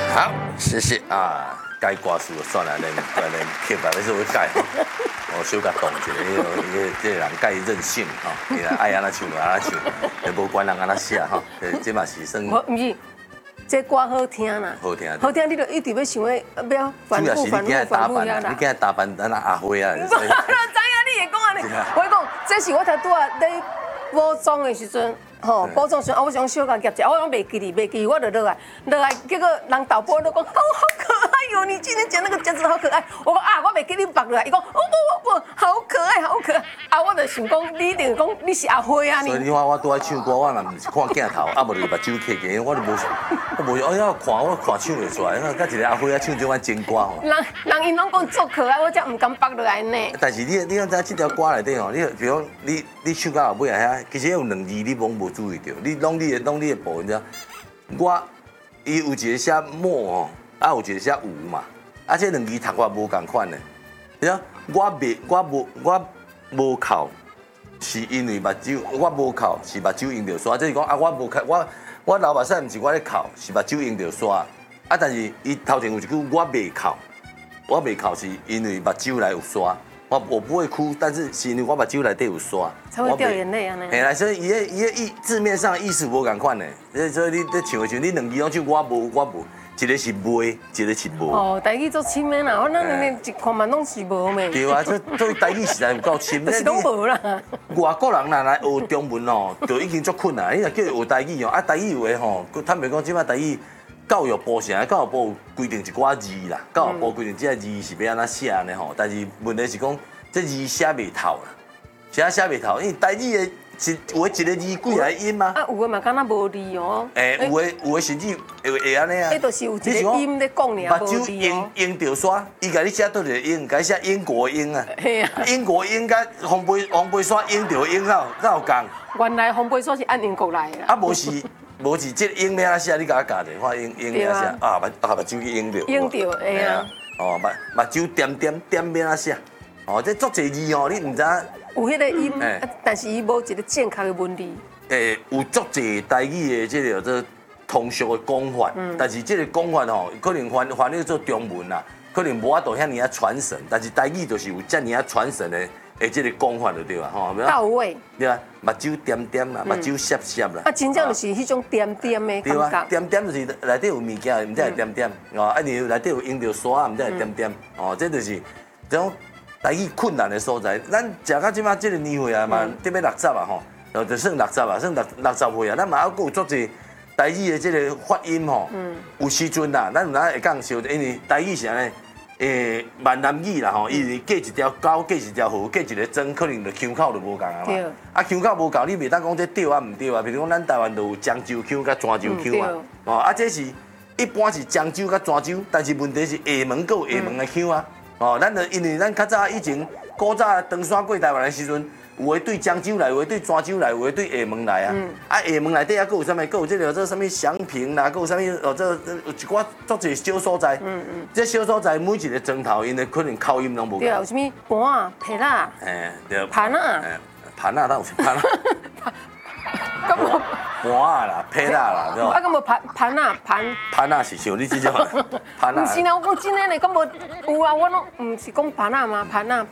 好，谢谢啊。改歌词就算了，连刻板要是会改，我小甲动一下，因为这个人改任性哈，伊爱安怎唱就安怎唱，也无管人安怎写哈，这嘛是算。 不是，这歌好听啦， 好听， 好听，你就一直要想要反复反复反复呀啦。 你今日打扮咱阿辉啊。 知影你会讲安尼，我讲这是我头拄啊在补妆的时阵。吼，补妆时我想小甲夹一下，我讲袂记哩，我就落来，结果人导播都讲，好可爱哟，你今天剪那个夹子好可爱。我讲啊，我袂记你绑落来，伊讲不，好可爱。啊，我就想讲，你一定讲你是阿辉啊你。 所以你看我拄爱唱歌，我若唔是看镜头，啊无就目睭闭起，我就无，哎呀我看唱袂出来，甲一个阿辉啊唱这款真歌吼。 人因拢讲足可爱，我才唔敢绑落来呢。 但是你讲这条歌内底吼，比如你唱到后尾啊，其实有2字你无注意到，你弄你的部分者，伊有一个写墨吼，啊有一个写有嘛，啊这2字读法无共款的，对啊，我无哭，是因为目睭，我无哭是目睭用着刷，即是讲啊我无哭，我流目屎毋是我咧哭，是目睭用着刷，啊但是伊头前有一句我未哭是因为目睭内有刷。我不会哭，但是是因为我目睭内底有刷， 才会掉眼泪啊！ 嘿啦，所以伊个字面上意思无共款的，所以你唱的时候，你2字拢唱我无，一个是袂，一个是无。 哦，台语足深的啦，我咱一看嘛拢是无咩。 对啊，这台语实在有够深。 是拢无啦。 外国人若来学中文哦，就已经足困难。你若叫伊学台语哦，啊台语话吼，坦白讲，即摆台语教育部有规定一寡字啦，教育部规定这字是要安怎写呢吼，但是问题是讲这字写袂透啦，写袂透，因为台语的有一个字几个音嘛。 啊，有的嘛敢若无字哦。 有的甚至会安尼啊。 迄就是有一个音在讲尔， 目睭用着刷，伊甲你写倒一个英，甲你写英国英啊。 嘿啊。 英国英甲红杯刷英着英哪有共？ 原来红杯刷是按英国来的。 啊，无是这英要安怎写？你甲我教者，看英要安怎写？啊，目睭去英着。 英着，会啊。 哦，目睭点要安怎写？哦，这足侪字哦，你唔知？ 有迄个音，但是伊无一个正确的文字。 有足侪台语的这个做通俗的讲法，但是这个讲法吼，可能翻译做中文啦，可能无法度遐尔啊传神，但是台语就是有遮尔啊传神的这个讲法就对啦，吼。 到位。 对啊，目睭点啦，目睭涩啦。 啊，真正就是迄种点点的感觉。 点就是内底有物件，毋才会点点，哦，啊，然后内底有用着刷，毋才会点点，哦，这就是这种。台语困难的所在，咱食到即马即个年岁啊嘛，得要60啊吼，就算60啊，算60岁啊，咱嘛还有足侪台语的即个发音吼，有时阵啦，咱有哪会讲笑，因为台语是安尼，闽南语啦吼，伊隔一条沟，隔一条河，隔一个庄，可能就腔口就无共啊嘛。啊，腔口无共，你袂当讲这对啊毋对啊，比如讲咱台湾就有漳州腔甲泉州腔啊，哦，啊这是一般是漳州甲泉州，但是问题是厦门佫有厦门的腔啊。哦，咱就因为咱较早以前古早登山过台湾的时阵，有的对漳州来，有的对泉州来，有的对厦门来啊。啊，厦门内底啊，佫有啥物？佫有这个什么祥平啦，佫有啥物？哦，这有一寡足侪小所在。这小所在每一个庄头，因的可能口音拢无。 对，有啥物盘啊、皮啦。 对。 盘啊。 盘啊，哪有是盘啊？ 咁无盘啊啦，皮啦啦，对吧？ 啊，咁无盘啊是像你这种盘啊。 唔是啦，我讲真诶咧，咁无有啊，我拢唔是讲盘啊吗？盘啊。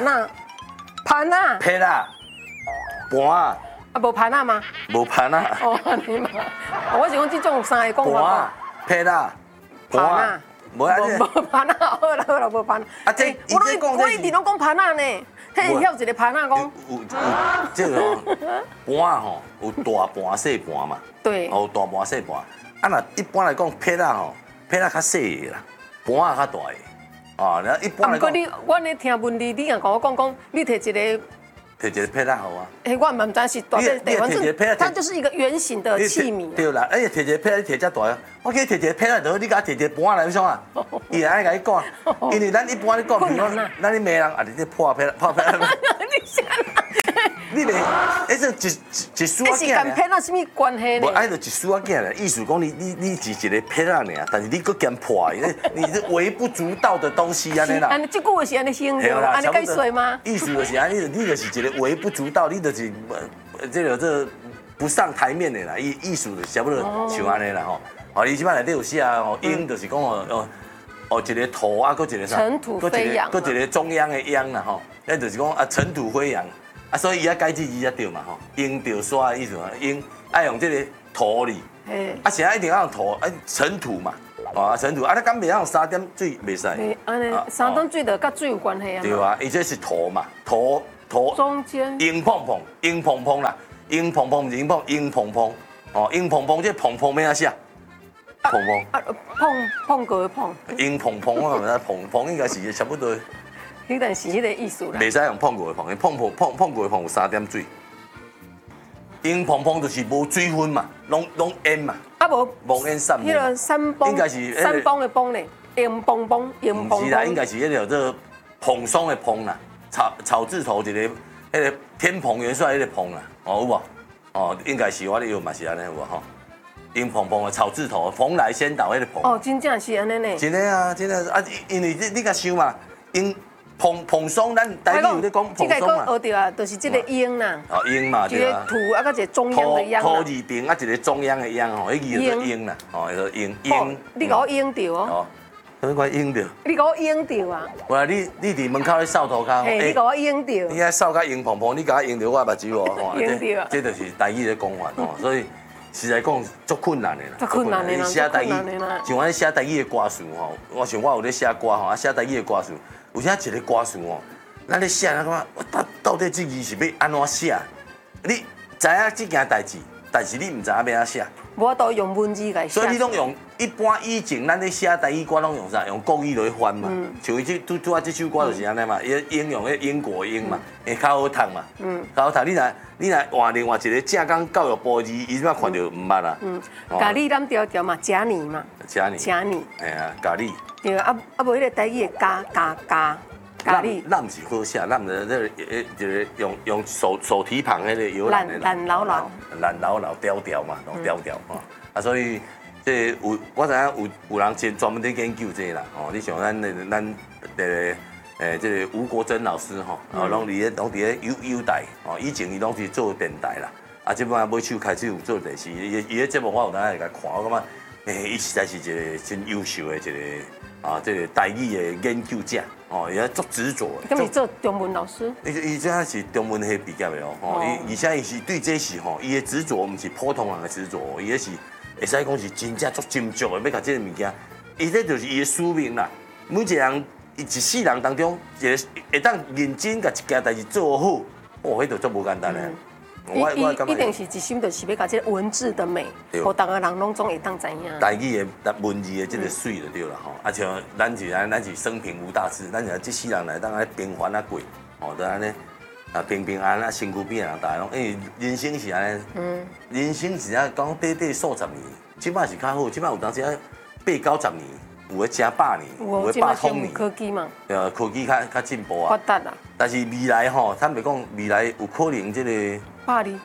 皮啦，盘啊。 啊，无盘啊吗？ 无盘啊。 哦，你嘛，我是讲这种三个讲法。 盘啊，皮啦，盘啊。 无盘啊，好啦，无盘啊。啊，这我一直拢讲盘啊呢。嘿，还有一个盘啊，讲有这个盘吼，有大盘、细盘嘛。 对。 有大盘、细盘。啊，那一般来讲，皮啦吼，皮啦较细个啦，盘啊较大个。哦，然后一般来讲。 我咧听文字，你若甲我讲，你摕一个。 摕一个皮啦好啊。 我唔知是大对，反正它就是一个圆形的器皿。 对啦，哎呀，摕一个皮啦，你摕遮大啊！我叫摕一个皮啦，就你甲摕一个盘来创啊。伊安尼甲你讲，因为咱一般咧讲，比如讲，咱咧骂人啊，你这破皮啦。 你想啦？ 你袂，迄是一丝仔是跟皮啦什么关系呢？ 无，迄就一丝仔囝咧，意思讲你是一个皮啦尔，但是你佫嫌破，你是微不足道的东西安尼啦。 安尼这句话是安尼形容，安尼解说吗？ 意思就是安尼，你就是一个微不足道，你就是这不上台面的啦，意思就差不多像安尼啦吼。 哦，伊即摆内底有写哦，鹰就是讲一个土啊，搁一个啥？ 尘土飞扬， 搁一个中央的央啦吼，那就是讲啊尘土飞扬啊，所以伊改这字才对嘛吼，鹰着刷的意思嘛，鹰爱用这个土哩，啊，现在一定要用土，尘土嘛。哦，尘土啊，你敢袂用3点水袂使？ 安尼3点水就甲水有关系啊。 对啊，伊这是土嘛，土中间硬碰碰，硬碰碰啦，硬碰碰，硬碰硬碰碰，哦，硬碰碰这碰碰咩啊写？碰碰啊，碰过的碰。 硬碰碰我感觉碰应该是差不多。 迄个是迄个意思啦。 袂使用碰过的碰，碰过的碰有3点水。硬碰碰就是无水分嘛，拢烟嘛。啊无烟散。 迄个山崩， 应该是山崩的崩嘞，硬崩崩，硬崩崩。 不是啦，应该是迄个这蓬松的蓬啦，草字头一个，迄个天蓬元帅迄个蓬啦，哦有无？哦，应该是我咧有嘛是安尼有无吼？硬蓬蓬的草字头，蓬莱仙岛迄个蓬。 哦，真正是安尼呢。 真的啊，真的啊，因为你甲想嘛，硬蓬松，咱台语有咧讲蓬松嘛。 学到啊，就是这个鹰啦。 哦，鹰嘛对啊。 一个土啊，甲一个中央的央。 土二边啊，一个中央的央吼，迄个叫做鹰啦，哦，叫做鹰。 你甲我鹰着哦。 什么款鹰着？ 你甲我鹰着啊？ 哇，你伫门口咧扫涂骹。 嘿，你甲我鹰着。 你遐扫甲鹰蓬蓬，你甲我鹰着我目睭哦。 鹰着。 这就是台语的讲法哦，所以实在讲足困难的啦。 足困难的啦。 写台语，像我写台语的歌词吼，我想我有咧写歌吼，啊写台语的歌词，有啥一个歌词吼。咱咧写，咱感觉到底这字是要安怎写？你知影这件代志，但是你唔知影要安怎写。 我都用文字来写。 所以你拢用一般以前咱咧写台语歌拢用啥？用国语来翻嘛。像伊拄啊，这首歌就是安尼嘛，伊应用迄英国英嘛，会较好读嘛。较好读。你若换另外一个正港教育部字，伊即摆看到唔捌啦。 咖喱咱条条嘛，假年嘛。 假年。 假年。 哎呀，咖喱。 对啊，无迄个台语的加。咖喱， 咱唔是好写，咱就是用手提旁迄个摇篮的懒老老调嘛，调哦。啊，所以这我知影有人专门在研究这啦。哦，你像咱这个吴国珍老师吼，哦，拢伫咧优台，哦，以前伊拢是做电台啦，啊，即摆尾手开始有做电视，伊个节目我有当来甲看，我感觉，伊实在是一个真优秀的一个。啊，这个台语的研究者，哦，伊足执着。 咁是做中文老师？ 伊真是中文系毕业的哦，而且伊是对这是吼，伊的执着唔是普通人的执着，伊个是会使讲是真正足斟酌的，要甲这个物件，伊这就是伊的使命啦。每一个人，一世人当中，一个会当认真甲一件代志做好，哦，迄就足无简单的。 一定是一心，就是要把这个文字的美，互大家人拢总会当知影。 台语的文字的这个水就对了吼，啊像咱是生平无大志，咱是这世人来当来平凡啊过，哦，就安尼啊平平安啊身躯边的人大家拢，人生是安尼，人生是啊讲短数十年，即摆是较好，即摆有当时啊80-90年，有诶成100年，有诶100通年。 科技嘛， 科技较进步啊。 发达啦。 但是未来吼，坦白讲，未来有可能这个。 100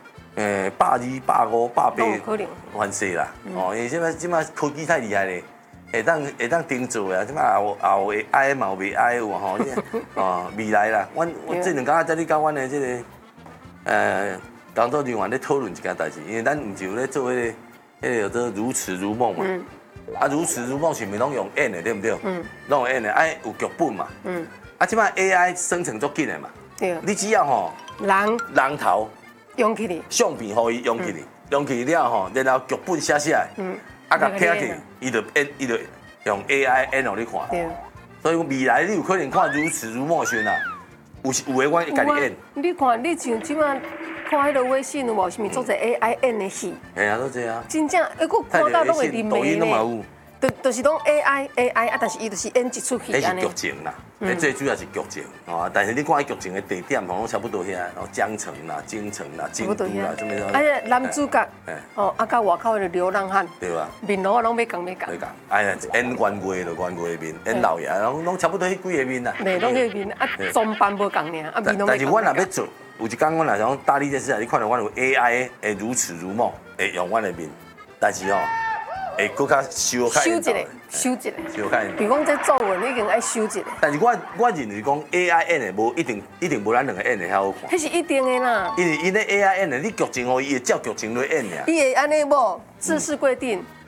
200、150、180， 可能完事啦。哦，因为即摆科技太厉害咧，会当定做啊。即摆也有 AI 嘛，有袂 AI 有吼。哦，未来啦，我这两天在你甲阮的这个工作人员咧讨论一件代志，因为咱唔是有咧做迄个叫做如此如梦嘛。啊，如此如梦是咪拢用演的对不对？拢用演的，爱有剧本嘛。啊，即摆 AI 生成足紧的嘛。 对。 你只要吼人头。 用起哩， 相片互伊用起哩，用起了吼，然后剧本写下来，啊，甲拼起，伊就用 AI 演互你看。所以未来你有可能看如此如梦的时阵啊，有诶我会甲你演。 你看，你像即摆看迄个微信有无？是毋是做者 AI 演的戏？ 系啊，都这啊。 真正，佫看到拢会啉抖音拢嘛有。 就是拢 AI 啊，但是伊就是演一出戏安尼。迄是剧情啦，最主要是剧情哦。但是你看伊剧情的地点，拢差不多遐，然后江城啦、京城啦、京都啦，这么啊，男主角哦，啊，甲外口的流浪汉， 对吧？ 面路拢要讲。 哎呀，演冤家就冤家面，演老爷拢差不多迄几个面啦。 对，拢迄面啊，装扮无共尔，啊面拢。 但是我若要做，有一天我若想大力这事啊，你看到我有 AI 会如此如梦，会用我的面，但是吼。会搁较修一个。 比如讲这作文已经爱修一个。 但是我认为讲 AI 演的无一定无咱两个演的遐好看。 迄是一定的啦。 因为伊咧 AI 演的，你剧情互伊会照剧情来演尔。 伊会安尼无？制式规定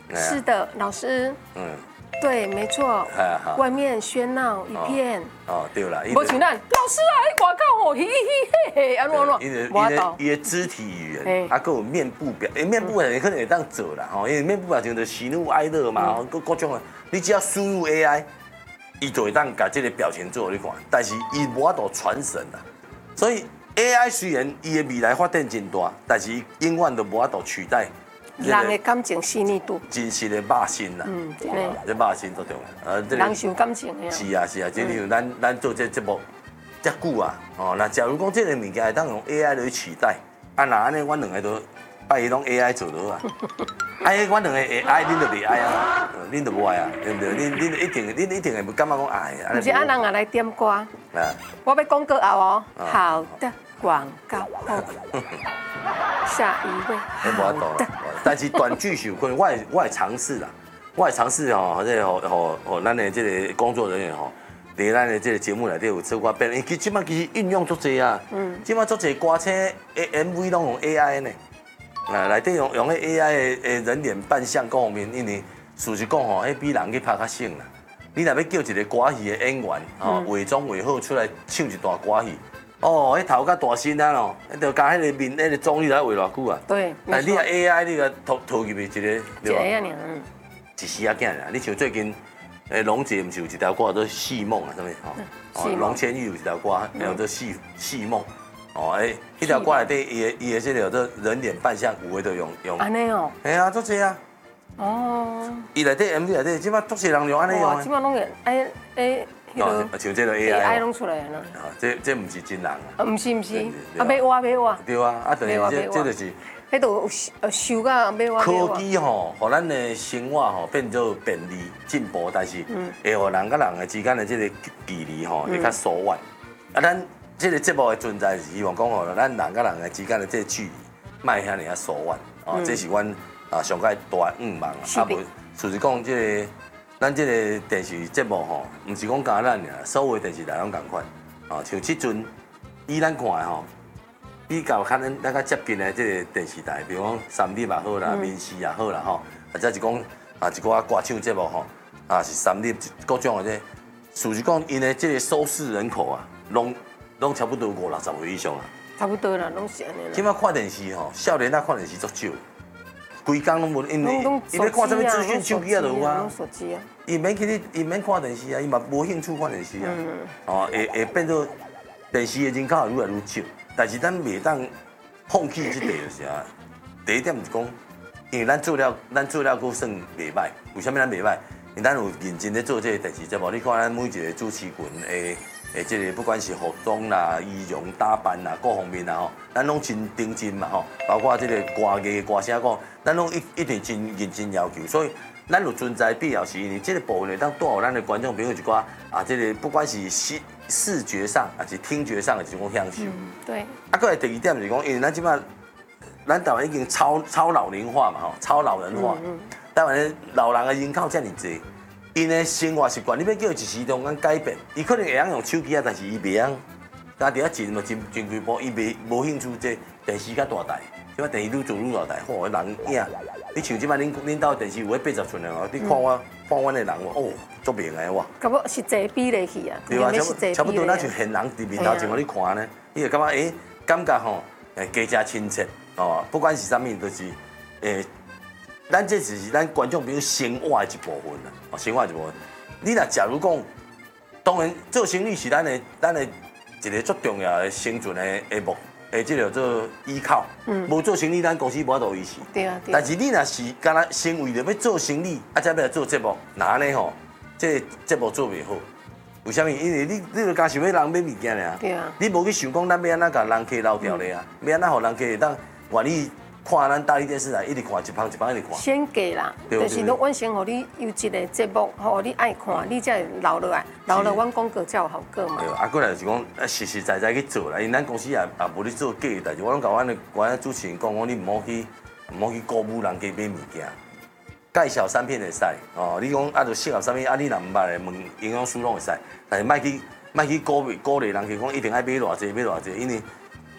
是的，老师。对，没错。外面喧闹一片。 对啦。 无像咱老师啊，迄外口吼，嘻嘻嘿嘿，安怎？ 伊的肢体语言，还有面部表，面部表情可能会当做啦，吼，因为面部表情就喜怒哀乐嘛，各种啊，你只要输入 AI， 伊就会当把这个表情做你看，但是伊无法度传神啦，所以 AI 虽然伊的未来发展真大，但是永远都无法度取代。 人的感情细腻度， 真实的肉心啦， 真的， 这肉心最重要。 人受感情的。 是啊，就像咱做这节目遮久啊，那假如讲这个物件会当用 AI 来取代，那安尼阮两个都拜伊拢 AI 做落啊，阮两个会爱，恁就袂爱啊，恁就无爱啊，对不对？恁一定会感觉讲爱。 不是按人也来点歌，我要广告后哦，好的广告后。下一位，好的。 但是短剧是有可能，我会尝试啦，我会尝试吼，即个咱的这个工作人员吼，伫咱的这个节目内底有做歌变，因其实运用足济啊，即摆足济歌星的 MV 拢用 AI 呢，内底用个 AI 的人脸扮相各方面，因为事实讲吼，迄比人去拍较省啦。你若要叫一个歌戏的演员吼，伪装伪好出来唱一段歌戏。迄头甲大身啊咯，就加迄个面、迄个妆，你来画偌久啊？ 对。 但你啊 AI 你个套入去一个， 一个啊， 一时啊囝啦。你像最近，龙姐毋是有一条歌做《戏梦》啊，什么吼？龙千玉有一条歌叫做《戏梦》。迄条歌内底伊的这个做人脸扮相，有的就用。 安尼哦。 系啊，足济啊。伊内底 MV 内底，即摆足济人用安尼用。 即摆拢用像这个 AI 拢出来了。 这唔是真人啊。 唔是，要画。 对啊，等于这就是。 迄度修甲要画。 科技吼，互咱的生活吼变做便利进步，但是会互人甲人的之间的这个距离吼会较疏远。咱这个节目的存在是希望讲吼，咱人甲人的之间的这个距离，卖遐尔啊疏远。这是阮上界大愿望啊。无，事实讲这个。咱这个电视节目吼，唔是讲讲咱尔，所有电视台拢共款。像即阵以咱看的吼，比较咱较接近的这个电视台，比如讲3立也好啦，民视也好啦吼，或者是讲一寡歌唱节目吼，是3立各种的这，事实讲因的这个收视人口啊，拢差不多50-60岁以上啊。 差不多啦，拢是安尼啦。 即摆看电视吼，少年仔看电视足少。规工拢无，因为伊要看什么资讯，手机啊就有啊。伊免看电视啊，伊嘛无兴趣看电视啊。会变做电视的人口愈来愈少，但是咱袂当放弃这个就是啊。第一点是讲，因为咱做了佫算袂歹，为什么咱袂歹？因为咱有认真咧做这个电视节目，你看咱每一个主持群这个不管是服装啦、仪容打扮啦，各方面啦吼，咱拢真认真嘛吼，包括这个歌艺歌声讲，咱拢一定真认真要求，所以咱有存在必要是因为这个部分会当带予咱的观众朋友一寡这个不管是视觉上还是听觉上的一种享受。 对。 搁来第二点就是讲，因为咱即摆咱台湾已经超老龄化嘛吼，超老人化，台湾的老人的人口遮尔济。因的生活习惯，你要叫一时中间改变，伊可能会晓用手机啊，但是伊袂晓，家己啊真几步，伊无兴趣这电视甲大台，即摆电视愈做愈大台，嚯，人影，你像即摆恁兜电视有80寸的哦，你看阮的人哦，足明的哇。 差不多实际比例去啊， 对啊，差不多咱像现人伫面头前互你看呢，你会感觉感觉吼加加亲切哦，不管是啥物都是咱这只是咱观众朋友生活的一部分啦，生活的一部分。你若假如讲，当然做生意是咱的一个最重要的生存的这个做依靠。无做生意，咱公司无法度维持。 对啊。 但是你若是干那先为着要做生意，才要来做节目，那安尼吼，这节目做袂好。为什么？因为你就讲想要人买物件尔。 对啊。 你无去想讲，咱要安怎甲人客留条咧啊？要安怎互人客会当愿意？看咱大力电视台，一直看，一旁一直看。先给啦，就是阮先互你有一个节目，互你爱看，你才会留落来，留落阮广告才有效果嘛。 对，过来就是讲，实实在在去做啦。因为咱公司也无咧做假，但是我拢甲阮的主持人讲，你唔好去鼓舞人家买物件，介绍产品会使哦。你讲就适合啥物，你若唔捌的问营养师拢会使，但是莫去鼓励人家讲一定爱买偌济，因为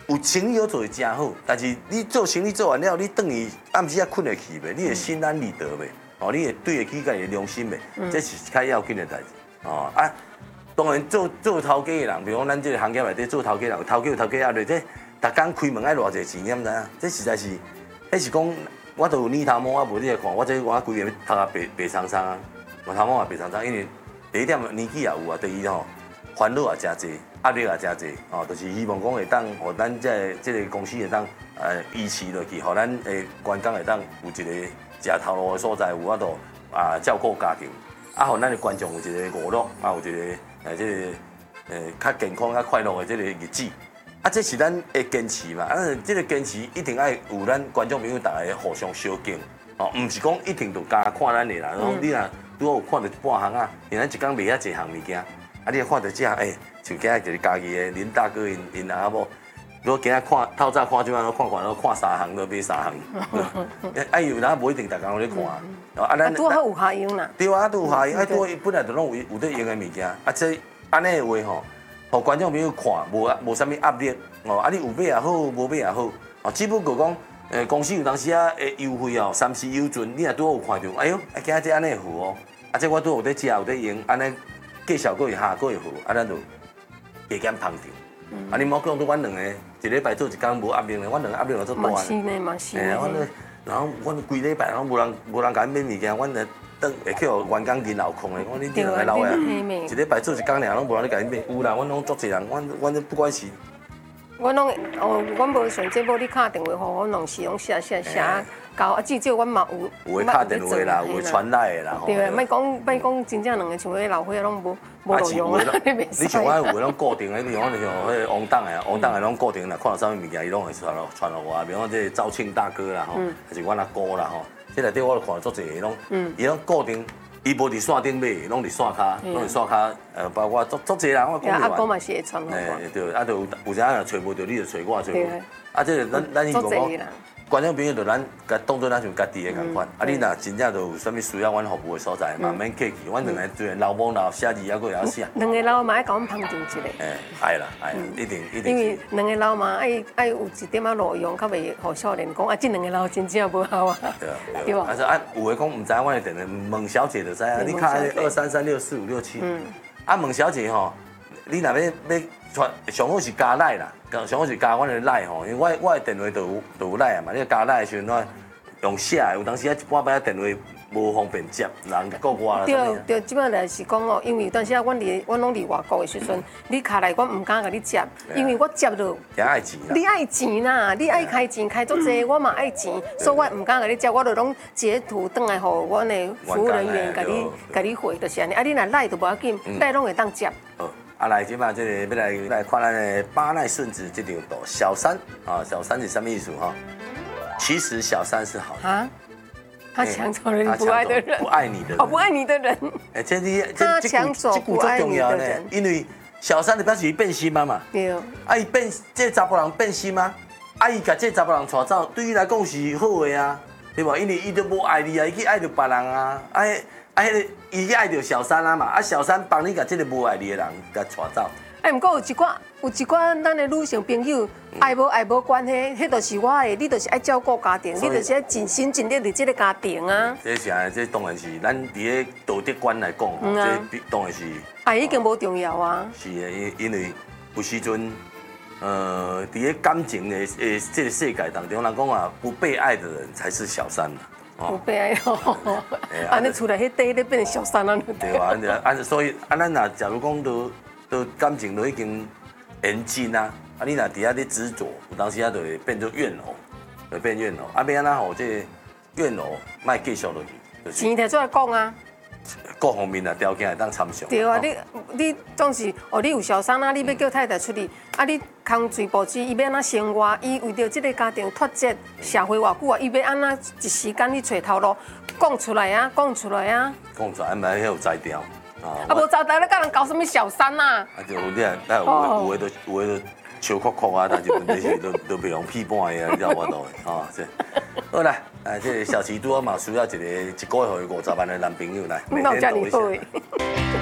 有生意好做真好，但是你做生意做完了，你等于暗时啊困会去袂？你会心安理得袂？哦，你会对得起家己的良心袂？这是较要紧的代志。哦啊，当然做头家的人，比如讲咱这个行业内底做头家人，头家有头家压力，这逐工开门爱偌济钱，你毋知影？这实在是，迄是讲我都有年头毛，我无你来看，我规个要头壳白苍苍啊，我头毛也白苍苍，因为第一点年纪也有啊，第二吼烦恼也真济。压力也真济，哦，就是希望讲会当，互咱这个公司会当，维持落去，互咱的员工会当有一个食头路的所在，有法度照顾家庭，互咱的观众有一个娱乐，有一个这个较健康、较快乐的这个日子，这是咱的坚持嘛，这个坚持一定爱有咱观众朋友大家互相相敬，哦，毋是讲一定就加看咱的啦，你若拄好有看到半项啊，因为咱一工卖遐济项物件，你若看到这像今日就是家己的林大哥因阿某，如果今日看透早看即摆，看3项都买3项，有人无一定逐工咧看啊。 咱拄好有下用啦。 对啊，都有下用，拄本来就拢有得用的物件，这安尼的话吼，互观众朋友看无啥物压力哦。你有买也好，无买也好，只不过讲公司有当时会优惠哦，3时有准，你若拄好有看到，哎呦，今日这安尼好哦，这我拄有在食，有在用，安尼计效果会下，个会好，咱就。加减捧场，你莫讲到阮两个一礼拜做一工无压力咧，阮两个压力就足大。嘛是呢，嘛是呢。 然后阮规礼拜拢无人甲阮买物件，阮会去互员工日闹空的。我你两个老个，一礼拜做一工尔，拢无人咧甲阮买。有啦，阮拢足济人，阮不管是。 阮拢阮无上节目，你敲电话互阮，拢是拢写。搞至少阮嘛有会敲电话啦，有会传来的啦。 对，莫讲真正两个像迄老伙拢无路用啊， 你像我有诶拢固定的，比如讲像迄个王党的拢固定啦，看到啥物物件，伊拢会传落我。比如讲这赵庆大哥啦吼，还是阮阿哥啦吼，这内底我都看到足济个拢，伊拢固定，伊无伫线顶买，拢伫线骹，包括足济人我讲。 阿哥嘛是会传落我。对，有啥人找无着，你就找我找我。这个咱希望讲。观众朋友就咱甲当做咱像家己的共款，你若真正就有啥物需要阮服务的所在，嘛免客气，阮两个虽然老母老写字还佫会晓写。 两个老嘛爱甲阮捧场一下。 爱啦，一定。 因为两个老嘛爱有一点仔路用，较袂互少年讲这两个老真正无好啊。 对吧？有诶讲毋知影阮的电话，问小姐就知影，你看23364567。问小姐吼，你若要传，上好是加赖啦。上好是加阮的赖吼，因为我的电话都有赖啊嘛。你加赖的时阵，我用写的，有当时一半摆电话无方便接，人告我啦。 对，即摆来是讲哦，因为有当时阮拢伫外国的时阵，你卡来我毋敢甲你接，因为我接落。 爱钱啦。 你爱钱啦，你爱开钱开足济，我嘛爱钱，所以我毋敢甲你接，我就拢截图转来互阮的服务人员甲你回，就是安尼。你若赖就无要紧，赖拢会当接。 来，即摆这个要来看咱的巴奈顺子这张图，小三啊，小三是什么意思哈？其实小三是好的啊， 他抢走了你不爱的人， 不爱你的人， 不爱你的人。 他抢走不爱你的人，因为小三就表示伊变心嘛。对。伊变这查甫人变心吗？伊甲这查甫人带走，对伊来讲是好的啊，对吧？因为伊都无爱你啊，伊去爱着别人啊，伊去爱着小三啊嘛，小三帮你甲这个无爱你的人甲带走。 毋过有一寡咱的女性朋友，爱无关系，迄就是我的，你就是爱照顾家庭，你就是爱尽心尽力伫这个家庭啊。这是啊，这当然是咱伫个道德观来讲，这当然是。 爱已经无重要啊。 是啊，因为有时阵，伫个感情的这个世界当中，人讲啊，不被爱的人才是小三。 不被爱哦，安尼厝内迄底咧变成小三啊， 对啊，所以咱若假如讲都感情都已经缘尽啊，你若伫遐咧执着，有当时就会变做怨偶，会变怨偶。要安怎吼这怨偶莫继续落去？ 钱摕出来讲啊。 各方面啊条件会当参详。 对啊，你总是你有小三啊，你要叫太太出去，你空嘴布置，伊要安怎生活？伊为着这个家庭脱节，社会偌久啊，伊要安怎一时间去找头路？讲出来啊，讲出来啊！ 讲出来，咪迄有才调。 无才调，你甲人搞什么小三啊？ 就你有诶就笑哭哭啊，但是问题是都袂用屁半个，你知道我都这好啦，这小齐拄好嘛需要一个月50万的男朋友来，每天都一下。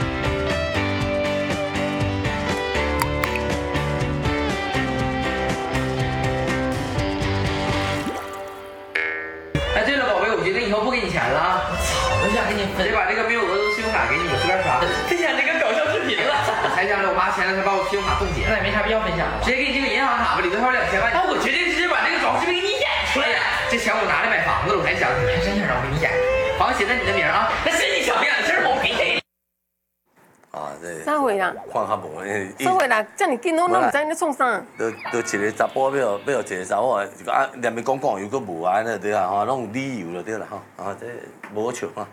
以后不给你钱了啊！我早就想给你分，得把这个没有额度信用卡给你，我随便刷。分享这个搞笑视频了，我才想着我妈前两天把我信用卡冻结，那也没啥必要分享了，直接给你这个银行卡吧，里头还有2000万。那我决定直接把这个短视频给你演出来呀！这钱我拿来买房子了，我才想，你还真想让我给你演，房子写在你的名啊，那是你想不想的事儿，我给你。 啊，这啥回啦？ 看较无， 啥回啦？这么紧，我拢唔知你创啥。 都一个查甫要一个查某，啊，连面讲又搁无安尼对啊，吼，拢有理由就对啦，吼，啊，这无好笑啊。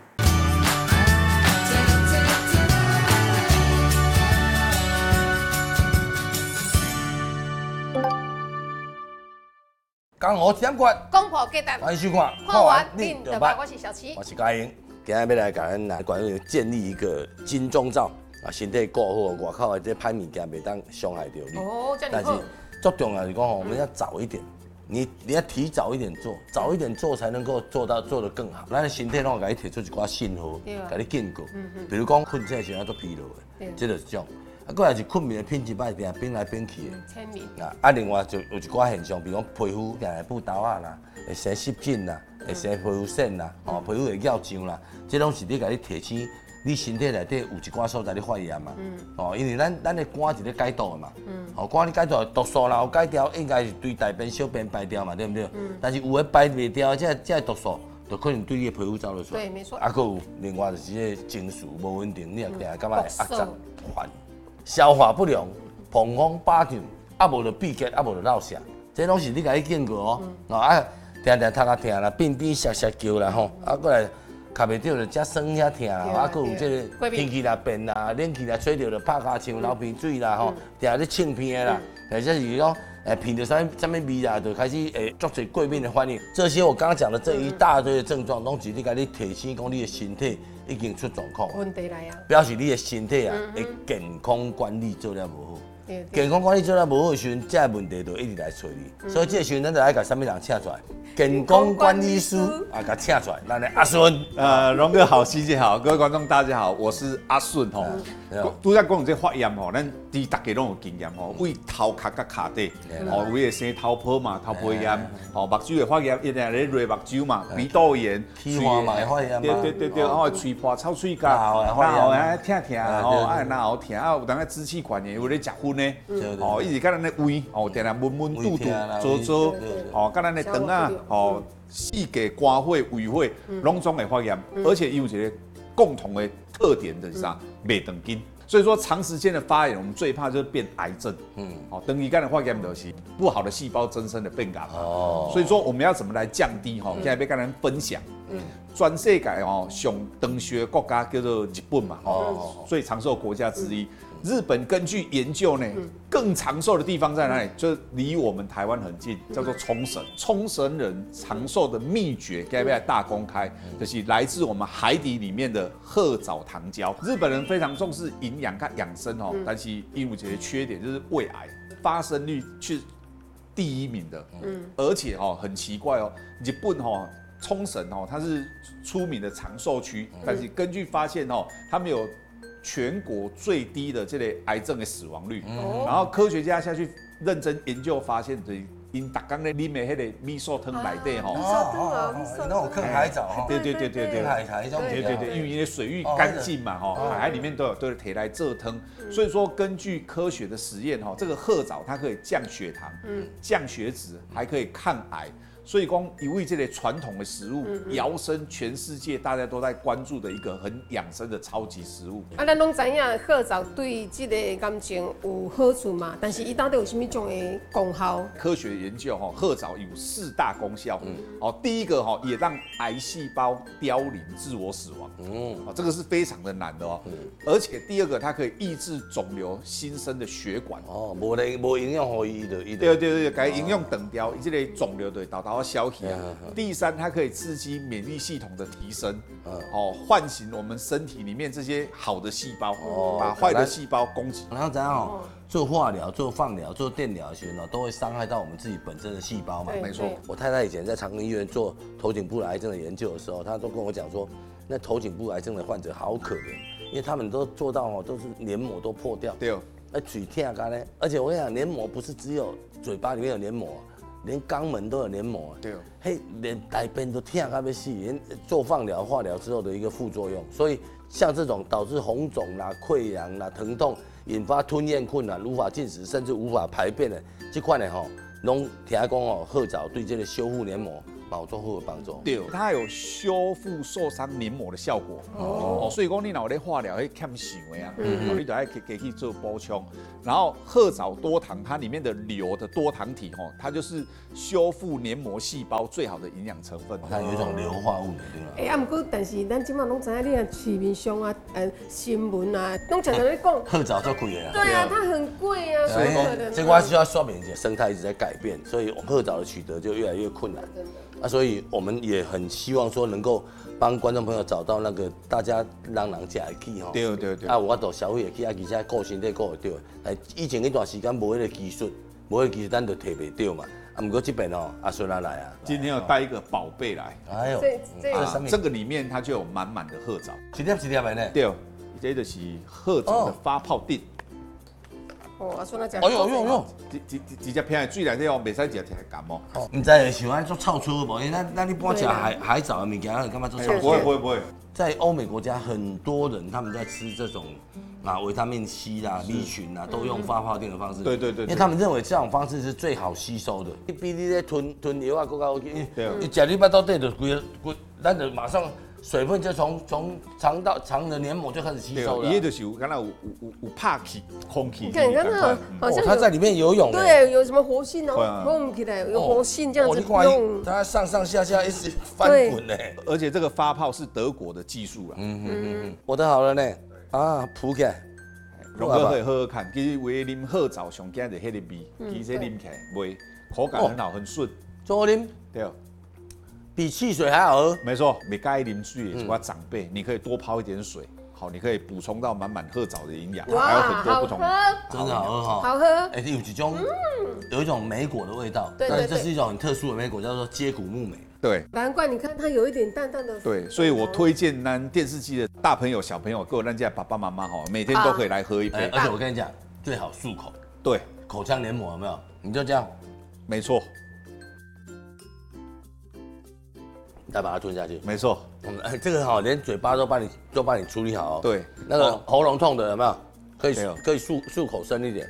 江湖点决， 讲破鸡蛋， 欢迎收看， 看完恁就捌。我是小琪， 我是嘉英，今日要来甲咱来管建立一个金钟罩。啊，身体顾好，外口的这歹物件袂当伤害到你。 哦，这但是最重要是讲吼，我们要早一点，你要提早一点做，早一点做才能够做得更好。咱的身体拢会给你提出一寡信号，给你警告。比如讲困醒的时候做疲劳的，这就是种。啊，过来是困眠的品质歹，定变来变去的。 签名。 啊，另外就有一寡现象，比如讲皮肤定来布痘啊啦，会生湿疹啦，会生皮肤腺啦，吼，皮肤会咬痒啦，这拢是你给你提醒。你身体内底有一寡所在你发炎嘛，哦，因为咱的肝是咧解毒的嘛，哦，肝你解毒毒素啦有解掉，应该是对大便小便排掉嘛，对不对？但是有的排袂掉，这毒素就可能对你的皮肤走落出来。 对，没错。 啊，还有另外就是这情绪无稳定，你也定感觉会压榨烦，消化不良、膀胱巴掌，啊无就闭结，啊无就落痧，这拢是你家己见过哦。啊，定定头壳疼啦，便便涩涩叫啦吼，啊过来。卡袂到就遮酸遐疼，啊，佮有这个天气啦变啦，冷气啦吹到就拍骹像流鼻水啦吼，定咧呛鼻啦，或者是讲闻到啥物味啦，就开始足侪过敏的反应。这些我刚刚讲的这一大堆的症状，拢是你家己提醒讲你的身体已经出状况， 问题来啊， 表示你的身体啊的健康管理做了无好。健康管理做了无好的时阵，这问题就一直来找你。所以这时阵咱就来甲啥物人请出来，健康管理师啊，甲请出来，咱的阿顺。 荣哥好，希姐好，各位观众大家好，我是阿顺吼。拄则讲这发炎吼，咱对大家拢有经验吼，为头壳甲骹底，吼为会生头泡嘛，头皮炎，吼目睭会发炎，一定咧热目睭嘛，鼻窦炎， 气化嘛会发炎嘛， 对，吼喙破臭喙角，然后疼吼，啊然后疼，啊有当个支气管炎，有咧食薰呢，哦，一直甲咱的胃，哦，定定闷肚肚，做，哦，甲咱的肠啊，哦，四界肝火、胃火，拢总会发炎，而且有一个共同的特点就是啥，袂长筋。所以说，长时间的发炎，我们最怕就是变癌症。长期间的发炎就是不好的细胞增生的变感嘛。所以说，我们要怎么来降低？现在要跟人分享。全世界上长寿的国家叫做日本嘛，最长寿国家之一。日本根据研究呢，更长寿的地方在哪里？就离我们台湾很近，叫做冲绳。冲绳人长寿的秘诀，该不要大公开？就是来自我们海底里面的褐藻糖胶。日本人非常重视营养跟养生哦，但是因为这些缺点，就是胃癌发生率是第1名的。而且很奇怪哦，日本冲绳它是出名的长寿区，但是根据发现他们有全国最低的这类癌症的死亡率，然后科学家下去认真研究发现，因逐工咧啉的迄个米寿汤内底吼， 那我看海藻哈， 对， 海种对，因为因为水域干净嘛海里面都有提来这汤，所以说根据科学的实验这个褐藻它可以降血糖，降血脂，还可以抗癌。所以讲，因为这类传统的食物，摇身全世界大家都在关注的一个很养生的超级食物。 咱拢知影褐藻对这个感情有好处嘛，但是它到底有什么种的功效？ 科学研究褐藻有4大功效。第一个也让癌细胞凋零、自我死亡。这个是非常的难的哦。而且第二个，它可以抑制肿瘤新生的血管。 无营养可以对，该营养断掉，这个肿瘤的导消息。第3，它可以刺激免疫系统的提升，唤醒我们身体里面这些好的细胞，把坏的细胞攻击。 然后怎样做化疗、做放疗、做电疗的时候都会伤害到我们自己本身的细胞嘛。 没错。 我太太以前在长庚医院做头颈部癌症的研究的时候，她都跟我讲说，那头颈部癌症的患者好可怜，因为他们都做到都是黏膜都破掉。 对。 嘴痛干呢，而且我跟你讲，黏膜不是只有嘴巴里面有黏膜。 连肛门都有黏膜， 对， 嘿，连大便都痛到要死，连做放疗、化疗之后的一个副作用。所以像这种导致红肿啦、溃疡啦、疼痛，引发吞咽困难、无法进食，甚至无法排便的这款的吼，拢听讲哦，褐藻对这个修复黏膜有足好的帮助。 对，它有修复受伤黏膜的效果。哦，所以讲你若有咧化疗，迄欠想的啊，你就要给去做补充。然后褐藻多糖，它里面的硫的多糖体吼，它就是修复黏膜细胞最好的营养成分。 它有一种硫化物的，对吧？ 啊，不过但是咱即马拢知影，你看市面上啊，新闻啊，拢常常咧讲， 褐藻足贵的啦。 对啊，它很贵啊，所以可能。 这块需要说明一下，生态一直在改变，所以褐藻的取得就越来越困难。所以我们也很希望说能够帮观众朋友找到那个大家人吃会起吼。 对对对。 啊，有法度消费会起，而且顾身体顾会到。以前一段时间无迄个技术，无迄个技术咱就摕袂到嘛。啊，不过这边哦，阿孙来啊。 今天要带一个宝贝来。 哎呦， 这个里面它就有满满的褐藻。 一粒的呢？ 对，这就是褐藻的发泡锭。 哦，阿孙来讲。 哎呦， 直接偏的水内底哦，袂使食感冒。 唔知会想安做臭出无？因为咱一般吃海藻的物件，感觉做臭出。 不会。 在欧美国家，很多人他们在吃这种维他命 C 啦、B 群啦，都用发泡锭的方式。 对， 因为他们认为这种方式是最好吸收的。比你咧吞药啊，更加好。你食你巴肚底就规，咱就马上水分就从肠的黏膜就开始吸收了。 伊就是有敢若有拍气空气。 你看那好像它在里面游泳。 对，有什么活性哦，蹦起来有活性这样子用。 它上下一直翻滚呢。 而且这个发泡是德国的技术啦。 我的好了呢，啊，铺起来。 龙哥可以喝喝看，其实为啉褐藻上惊就迄个味，其实啉起来袂口感很好，很顺。 做啉， 对。 比汽水还好喝。 没错，没介意啉水的长辈，你可以多泡一点水，好，你可以补充到满褐藻的营养，还有很多不同。 真的好喝哈。 好喝。 哎，有一种莓果的味道，但是这是一种很特殊的莓果，叫做接骨木莓。 对， 难怪你看它有一点淡淡的。 对，所以我推荐咱电视机的大朋友、小朋友，各咱家爸爸妈妈哈，每天都可以来喝一杯。 而且我跟你讲，最好漱口。 对， 口腔黏膜有没有？你就这样。 没错。 再把它吞下去。 没错。 这个好，连嘴巴都帮你处理好哦。 对。 那个喉咙痛的有没有？可以漱口深一点。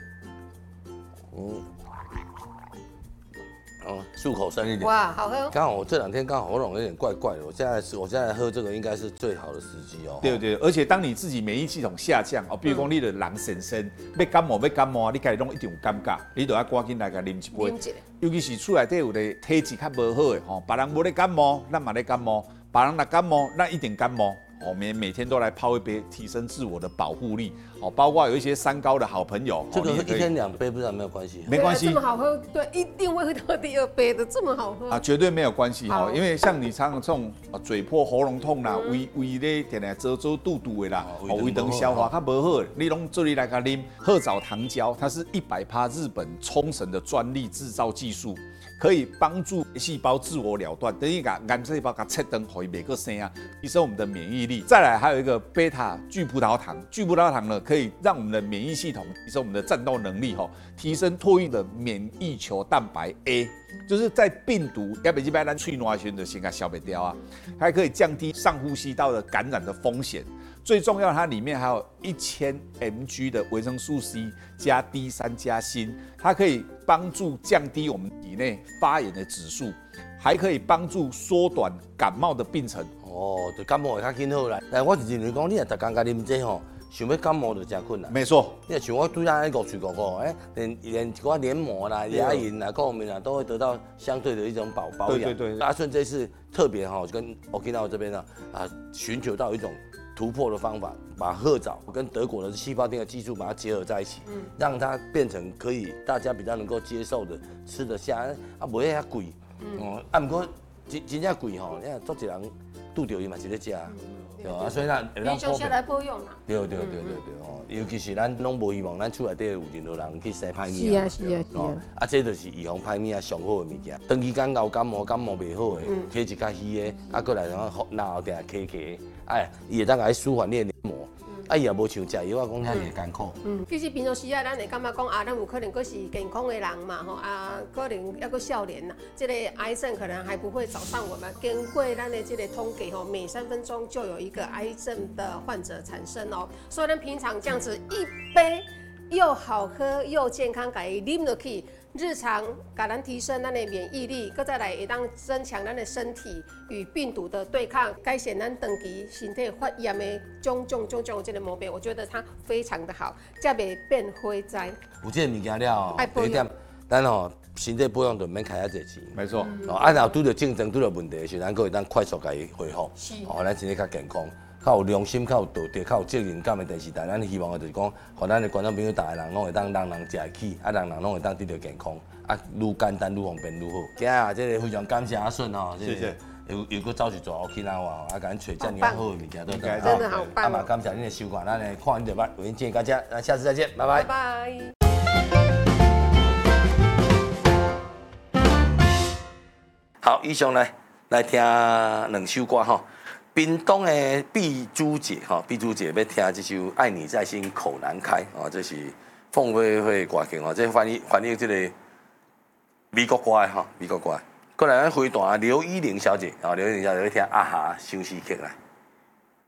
漱口深一点。 哇，好喝。 刚好我这2天刚好喉咙有点怪怪的，我现在喝这个应该是最好的时机哦。 对，而且当你自己免疫系统下降哦，比如讲你的人先生要感冒啊，你家己拢一定有感觉，你就要赶紧来甲啉一杯。尤其是厝内底有的体质较无好的吼，别人无咧感冒，咱嘛咧感冒；别人若感冒，咱一定感冒。哦，每天都来泡一杯，提升自我的保护力。哦，包括有一些三高的好朋友， 这个1天2杯不知道有没有关系？ 没关系， 这么好喝，对，一定会喝第2杯的，这么好喝啊，绝对没有关系哈。因为像你常常这种嘴破、喉咙痛啦，胃咧点来遮肚的啦，胃肠消化较不好，你拢做你来甲啉褐藻糖胶，它是100%日本冲绳的专利制造技术。可以帮助细胞自我了断，等于把癌细胞给切断，可以每个生啊，提升我们的免疫力。再来还有一个贝塔聚葡萄糖，聚葡萄糖呢可以让我们的免疫系统提升我们的战斗能力提升唾液的免疫球蛋白 A， 就是在病毒要不几百咱脆软的时候就先给消灭掉啊，还可以降低上呼吸道的感染的风险。最重要，它里面还有1000 mg 的维生素 C 加 D3 加锌，它可以帮助降低我们体内发炎的指数，还可以帮助缩短感冒的病程。 哦，就感冒会较紧好啦。但我是认为讲，你若逐工甲啉这吼，想要感冒就真困难。 没错， 你若像我对咱5嘴5，连一寡黏膜啦、牙龈啦、各方面啦，都会得到相对的一种保养。 对。 阿顺这次特别跟 Okinawa 这边寻求到一种突破的方法，把褐藻跟德国的细胞锭的技术把它结合在一起，让它变成可以大家比较能够接受的、吃得下，不会遐贵。不过真正贵吼，你看足一人拄着伊嘛是咧食，对啊，所以咱会当普遍来保养啦。 对尤其是咱拢无希望咱厝内底有任何人去生歹物。 是啊。 这就是预防歹物上好的物件。长期间熬感冒袂好的，体质较虚的，过来然后后定卡，伊会当来舒缓你的黏膜。 啊伊也无像食药啊讲遐尔艰苦。 其实平常时啊，咱会感觉讲啊，咱有可能佫是健康的人嘛吼啊，可能还佫少年呐，这个癌症可能还不会找上我们。经过咱的这个统计吼，每3分钟就有一个癌症的患者产生哦。所以咱平常这样子一杯又好喝又健康，甲伊啉落去。日常给咱提升咱的免疫力，搁再来会当增强咱的身体与病毒的对抗，改善咱长期身体发炎的种这个毛病，我觉得它非常的好，才袂变火灾。 有这个物件了，第一点，咱吼身体保养就免开遐济钱。 没错。 啊，然后拄着竞争、拄着问题的时候，咱可会当快速甲伊恢复，咱身体较健康。较有良心、较有道德、较有责任感的电视台，咱希望的就是讲，互咱的观众朋友，大家人拢会当人食得起，啊，人拢会当得到健康，啊，愈简单愈方便愈好。今日这个非常感谢阿顺吼， 谢谢。 又搁走去做 Okinawa，啊，甲咱找遮尔好的物件都得。 真的好棒。 啊嘛，感谢恁的收看，咱的看恁就捌，为恁建议到这，咱下次再见，拜拜。 拜拜。 好，以上来听2首歌吼。屏东的碧珠姐哈，碧珠姐要听这首《爱你在心口难开》啊，这是凤飞飞歌曲哈，这翻译这个美国歌的哈，美国歌。过来咱回弹刘依玲小姐啊，刘依玲小姐要听啊哈休息曲来。